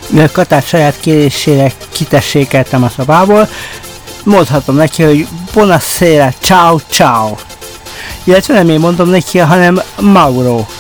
Katát saját kérésére kitessékeltem a szobából, mondhatom neki, hogy buonasera, ciao ciao. Illetve nem én mondom neki, hanem Mauro.